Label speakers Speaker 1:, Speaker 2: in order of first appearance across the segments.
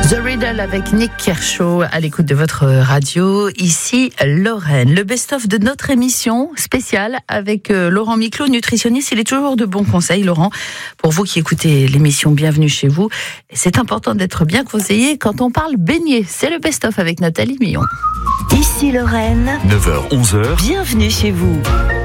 Speaker 1: The Riddle avec Nick Kershaw à l'écoute de votre radio. Ici, Lorraine. Le best-of de notre émission spéciale avec Laurent Miclot, nutritionniste. Il est toujours de bons conseils, Laurent. Pour vous qui écoutez l'émission, bienvenue chez vous. C'est important d'être bien conseillé quand on parle beignet. C'est le best-of avec Nathalie Millon.
Speaker 2: Ici, Lorraine.
Speaker 3: 9h, 11h.
Speaker 2: Bienvenue chez vous.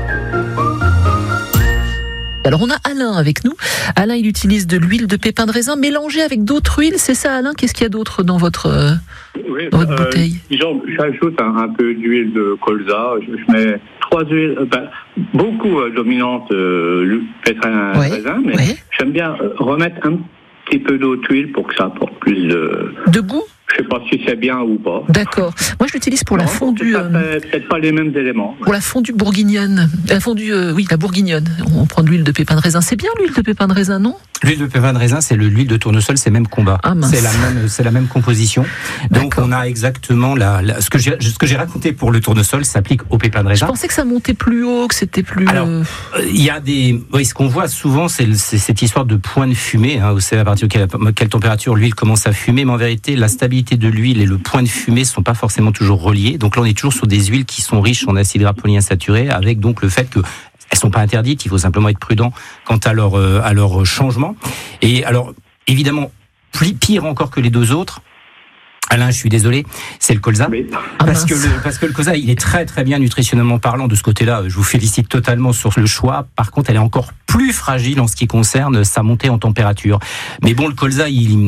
Speaker 4: Alors on a Alain avec nous. Alain, il utilise de l'huile de pépins de raisin mélangée avec d'autres huiles. C'est ça, Alain? Qu'est-ce qu'il y a d'autre dans votre, votre bouteille?
Speaker 5: Disons, j'ajoute un peu d'huile de colza. Je mets 3 huiles, beaucoup dominantes, pétrin de raisin, mais j'aime bien remettre un petit peu d'autre huile pour que ça apporte plus de
Speaker 4: goût.
Speaker 5: Je ne sais pas si c'est bien ou pas.
Speaker 4: D'accord. Moi, je l'utilise pour la fondue.
Speaker 5: Ça fait peut-être pas les mêmes éléments.
Speaker 4: Pour la fondue bourguignonne. La fondue, la bourguignonne. On prend de l'huile de pépins de raisin. C'est bien l'huile de pépins de raisin, non?
Speaker 6: L'huile de pépins de raisin, c'est l'huile de tournesol, c'est même combat.
Speaker 4: Ah,
Speaker 6: c'est la même composition. Donc on a exactement ce que j'ai raconté pour le tournesol s'applique au pépins de raisin.
Speaker 4: Je pensais que ça montait plus haut, que c'était plus.
Speaker 6: Alors, il y a ce qu'on voit souvent, c'est cette histoire de point de fumée. Vous savez à partir de quelle température l'huile commence à fumer, mais en vérité, la stabilité de l'huile et le point de fumée sont pas forcément toujours reliés. Donc là, on est toujours sur des huiles qui sont riches en acides gras polyinsaturés, avec donc le fait que elles sont pas interdites, il faut simplement être prudent quant à leur changement. Et alors, évidemment, pire encore que les deux autres, Alain, je suis désolé, c'est le colza. Parce que le colza, il est très très bien nutritionnellement parlant de ce côté-là. Je vous félicite totalement sur le choix. Par contre, elle est encore plus fragile en ce qui concerne sa montée en température. Mais bon, le colza,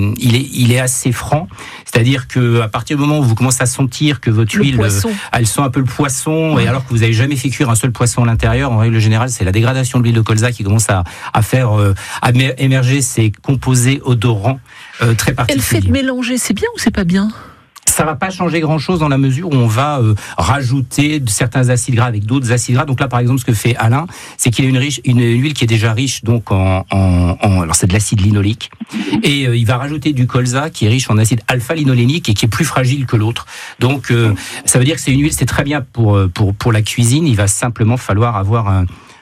Speaker 6: il est assez franc. C'est-à-dire que à partir du moment où vous commencez à sentir que votre huile, elle sent un peu le poisson, et alors que vous n'avez jamais fait cuire un seul poisson à l'intérieur, en règle générale, c'est la dégradation de l'huile de colza qui commence à faire à émerger ces composés odorants très particuliers.
Speaker 4: Et le fait de mélanger, c'est bien ou c'est pas bien?
Speaker 6: Ça va pas changer grand-chose dans la mesure où on va rajouter certains acides gras avec d'autres acides gras. Donc là, par exemple, ce que fait Alain, c'est qu'il a une huile qui est déjà riche donc alors c'est de l'acide linoléique, et il va rajouter du colza qui est riche en acide alpha-linolénique et qui est plus fragile que l'autre. Donc ça veut dire que c'est une huile, c'est très bien pour la cuisine. Il va simplement falloir avoir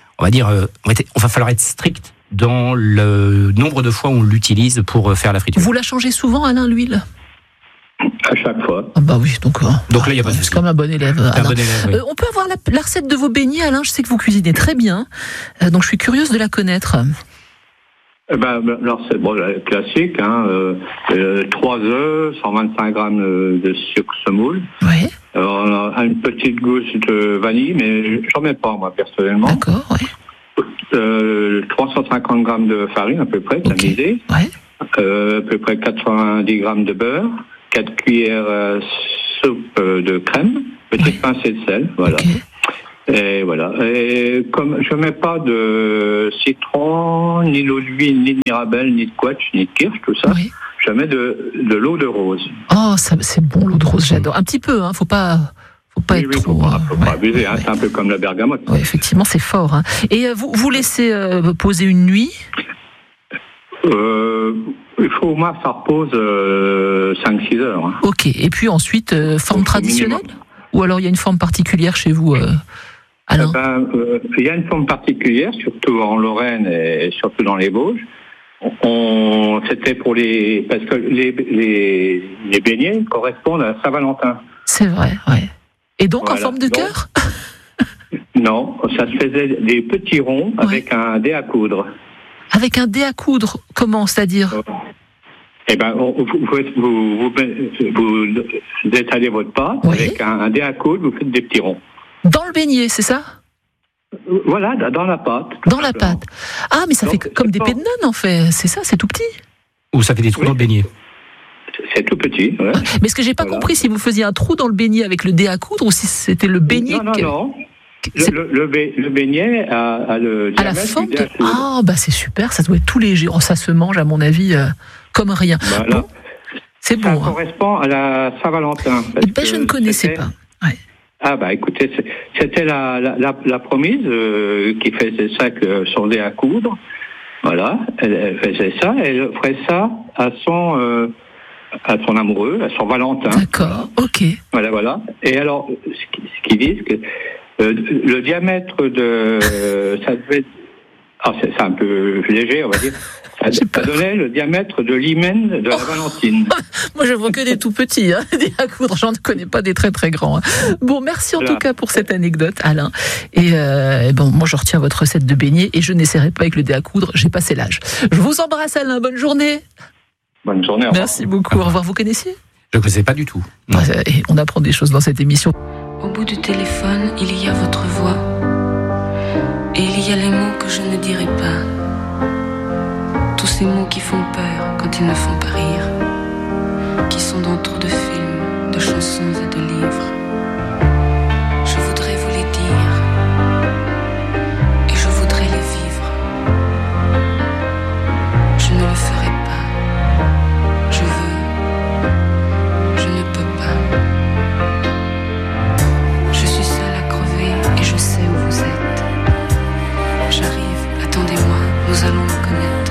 Speaker 6: on va falloir être strict dans le nombre de fois où on l'utilise pour faire la friture.
Speaker 4: Vous la changez souvent, Alain, l'huile?
Speaker 5: À chaque fois.
Speaker 4: Ah bah oui, donc là,
Speaker 6: il y a pas de souci.
Speaker 4: C'est comme un bon élève.
Speaker 6: Oui.
Speaker 4: On peut avoir la recette de vos beignets, Alain? Je sais que vous cuisinez très bien, donc je suis curieuse de la connaître.
Speaker 5: Alors c'est classique, 3 œufs, 125 grammes de sucre semoule.
Speaker 4: Oui.
Speaker 5: On a une petite gousse de vanille, mais j'en mets pas moi personnellement.
Speaker 4: D'accord, oui.
Speaker 5: 350 grammes de farine à peu près, tamisée.
Speaker 4: Ouais.
Speaker 5: À peu près 90 grammes de beurre, 4 cuillères soupe de crème, petite pincée de sel, voilà.
Speaker 4: Okay.
Speaker 5: Et voilà. Et comme je mets pas de citron, ni d'eau d'huile, ni de mirabelle, ni de quetch, ni de kirsch, tout ça, je mets de l'eau de rose.
Speaker 4: Oh, ça, c'est bon, l'eau de rose, j'adore. Un petit peu, faut pas être trop.
Speaker 5: Faut pas abuser, c'est un peu comme la bergamote.
Speaker 4: Oui, effectivement, c'est fort. Et vous laissez poser une nuit?
Speaker 5: Il faut au moins que ça repose 5-6 heures.
Speaker 4: Ok, et puis ensuite, forme traditionnelle? Ou alors il y a une forme particulière chez vous, Alain?
Speaker 5: Il y a une forme particulière, surtout en Lorraine et surtout dans les Vosges. C'était pour parce que les beignets correspondent à Saint-Valentin.
Speaker 4: C'est vrai, ouais. Et donc en forme de cœur?
Speaker 5: Non, ça se faisait des petits ronds avec un dé à coudre.
Speaker 4: Avec un dé à coudre, comment, c'est-à-dire?
Speaker 5: Vous étalez votre pâte avec un dé à coudre, vous faites des petits ronds.
Speaker 4: Dans le beignet, c'est ça?
Speaker 5: Voilà, dans la pâte.
Speaker 4: Dans la pâte. Ah, mais ça fait comme des pets de nonne, en fait. C'est ça, c'est tout petit.
Speaker 6: Ou ça fait des trous dans le beignet?
Speaker 5: C'est tout petit, ouais.
Speaker 4: Mais ce que j'ai pas compris, si vous faisiez un trou dans le beignet avec le dé à coudre, ou si c'était le beignet...
Speaker 5: Non. Le beignet a le diamètre
Speaker 4: à la forme
Speaker 5: du dé à coudre.
Speaker 4: Ah, bah c'est super, ça doit être tout léger. Oh, ça se mange, à mon avis, comme rien.
Speaker 5: Voilà.
Speaker 4: Bon, c'est bon.
Speaker 5: Ça correspond à la Saint-Valentin.
Speaker 4: Je ne connaissais pas. Ouais.
Speaker 5: Ah bah écoutez, c'était la promise qui faisait ça que son dé à coudre. Voilà, elle faisait ça, elle ferait ça à son amoureux, à son Valentin.
Speaker 4: D'accord, ok.
Speaker 5: Voilà. Et alors, ce qu'ils disent, que le diamètre de... ça devait être c'est un peu léger, on va dire. Ça donnait le diamètre de l'hymen de la Valentine.
Speaker 4: Moi, je vois que des tout petits, des à coudre. J'en connais pas des très très grands. Bon, merci en tout cas pour cette anecdote, Alain. Et moi, je retiens votre recette de beignets et je n'essaierai pas avec le dé à coudre. J'ai passé l'âge. Je vous embrasse, Alain. Bonne journée.
Speaker 5: Bonne journée.
Speaker 4: Merci beaucoup. Au revoir. Vous connaissiez ?
Speaker 6: Je ne connaissais pas du tout.
Speaker 4: On apprend des choses dans cette émission.
Speaker 3: Au bout du téléphone, il y a votre voix. Et il y a les mots que je ne dirai pas. Tous ces mots qui font peur quand ils ne font pas rire, qui sont dans trop de films, de chansons et de livres.